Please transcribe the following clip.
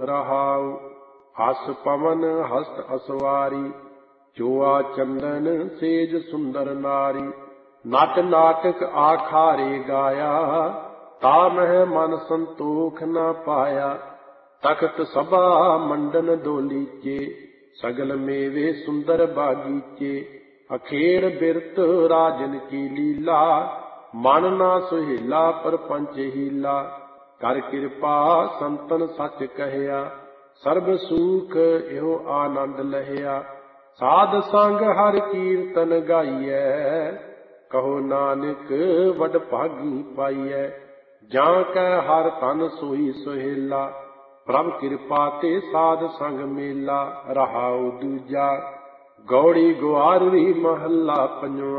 रहाऊ। हस पवन हस्त असवारी, चोआ चंदन सेज सुंदर नारी। नट नाटक आखारे गाया, तामह मन संतोख न पाया। तख्त सभा मंडन डोलीचे, सगल मेवे सुंदर बागीचे। अखेर बिरत राजन की लीला, मन ना सुहेला परपंच हीला। कर कृपा संतन सच कहया, सर्ब सुख एहो आनंद लहया। साध संग हर कीर्तन गाइए, कहो नानक वड भागी पाइए। जां कै हर तन सोई सुहेला, प्रभ कृपा ते साध संग मेला। रहाऊ दूजा, गौड़ी गुआरवी महला पंजवा।